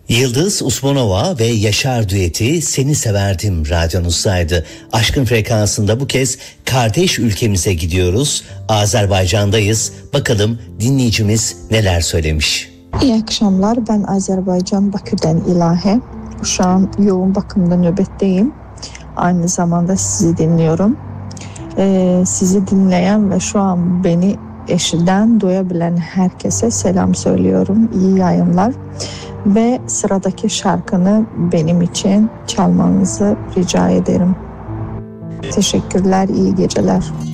Yıldız Usmanova ve Yaşar düeti Seni Severdim radyonuzdaydı. Aşkın frekansında bu kez kardeş ülkemize gidiyoruz. Azerbaycan'dayız. Bakalım dinleyicimiz neler söylemiş. İyi akşamlar. Ben Azerbaycan Bakü'den İlahi. Şu an yoğun bakımda nöbetteyim. Aynı zamanda sizi dinliyorum. Sizi dinleyen ve şu an beni eşiden duyabilen herkese selam söylüyorum. İyi yayınlar. Ve sıradaki şarkını benim için çalmanızı rica ederim. Teşekkürler, iyi geceler.